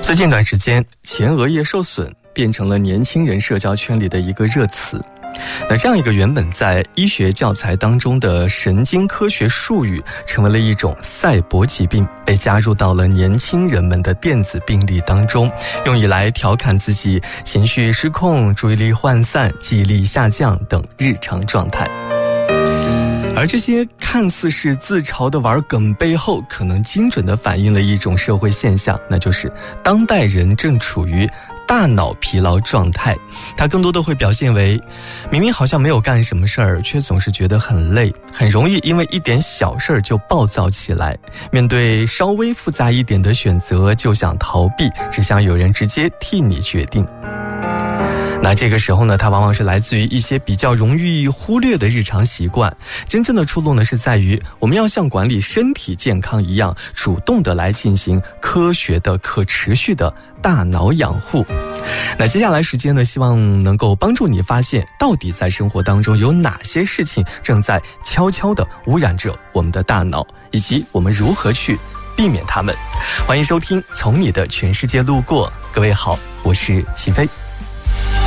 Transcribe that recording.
最近一段时间，前额叶受损变成了年轻人社交圈里的一个热词。那这样一个原本在医学教材当中的神经科学术语，成为了一种赛博疾病，被加入到了年轻人们的电子病历当中，用以来调侃自己情绪失控、注意力涣散、记忆力下降等日常状态。而这些看似是自嘲的玩梗背后，可能精准地反映了一种社会现象，那就是当代人正处于大脑疲劳状态。它更多的会表现为，明明好像没有干什么事儿，却总是觉得很累，很容易因为一点小事儿就暴躁起来，面对稍微复杂一点的选择就想逃避，只想有人直接替你决定。那这个时候呢，它往往是来自于一些比较容易忽略的日常习惯。真正的出路呢，是在于我们要像管理身体健康一样，主动的来进行科学的、可持续的大脑养护。那接下来时间呢，希望能够帮助你发现，到底在生活当中有哪些事情正在悄悄地污染着我们的大脑，以及我们如何去避免它们。欢迎收听《从你的全世界路过》，各位好，我是齐飞。